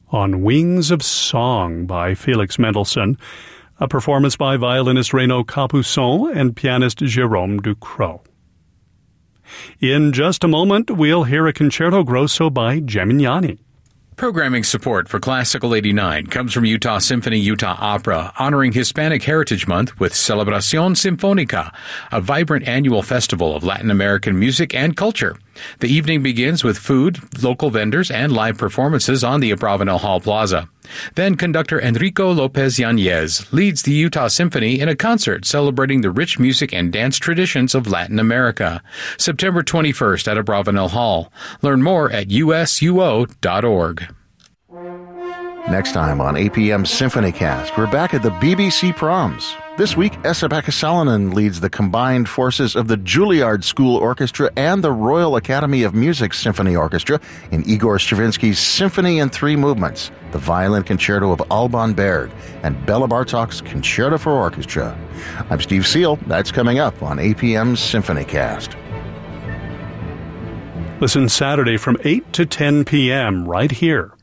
On Wings of Song by Felix Mendelssohn, a performance by violinist Renaud Capuçon and pianist Jérôme Ducrot. In just a moment, we'll hear a concerto grosso by Gemignani. Programming support for Classical 89 comes from Utah Symphony Utah Opera, honoring Hispanic Heritage Month with Celebración Sinfónica, a vibrant annual festival of Latin American music and culture. The evening begins with food, local vendors, and live performances on the Abravanel Hall Plaza. Then conductor Enrico Lopez Yanez leads the Utah Symphony in a concert celebrating the rich music and dance traditions of Latin America. September 21st at Abravanel Hall. Learn more at usuo.org. Next time on APM SymphonyCast, we're back at the BBC Proms. This week, Esa-Pekka Salonen leads the combined forces of the Juilliard School Orchestra and the Royal Academy of Music Symphony Orchestra in Igor Stravinsky's Symphony in Three Movements, the Violin Concerto of Alban Berg, and Bela Bartok's Concerto for Orchestra. I'm Steve Seal. That's coming up on APM SymphonyCast. Listen Saturday from 8 to 10 p.m. right here